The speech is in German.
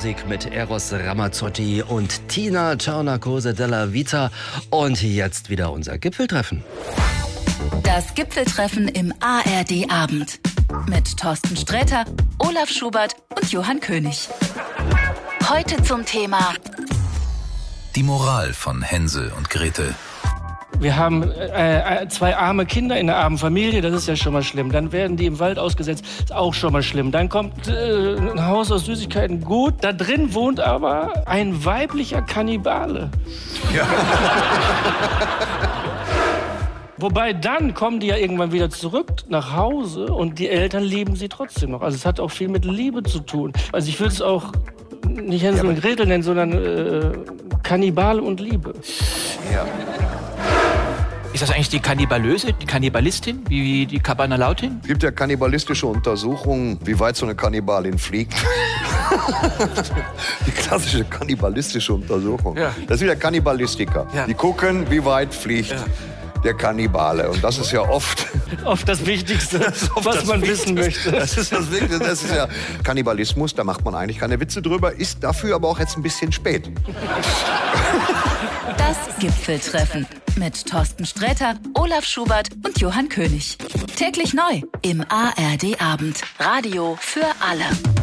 Musik mit Eros Ramazzotti und Tina Turner Cose della Vita. Und jetzt wieder unser Gipfeltreffen. Das Gipfeltreffen im ARD-Abend. Mit Thorsten Sträter, Olaf Schubert und Johann König. Heute zum Thema die Moral von Hänsel und Gretel. Wir haben 2 arme Kinder in einer armen Familie, das ist ja schon mal schlimm. Dann werden die im Wald ausgesetzt, ist auch schon mal schlimm. Dann kommt ein Haus aus Süßigkeiten, gut. Da drin wohnt aber ein weiblicher Kannibale. Ja. Wobei dann kommen die ja irgendwann wieder zurück nach Hause und die Eltern lieben sie trotzdem noch. Also es hat auch viel mit Liebe zu tun. Also ich würde es auch nicht Hänsel und Gretel nennen, sondern Kannibale und Liebe. Ja. Ist das eigentlich die Kannibalöse, die Kannibalistin, wie die Kabanalautin? Es gibt ja kannibalistische Untersuchungen, wie weit so eine Kannibalin fliegt. Die klassische kannibalistische Untersuchung. Ja. Das sind ja Kannibalistiker. Ja. Die gucken, wie weit fliegt der Kannibale. Und das ist ja oft das Wichtigste, was man wissen möchte. Das ist das Wichtigste. Das ist ja Kannibalismus, da macht man eigentlich keine Witze drüber, ist dafür aber auch jetzt ein bisschen spät. Das Gipfeltreffen mit Thorsten Sträter, Olaf Schubert und Johann König. Täglich neu im ARD-Abend. Radio für alle.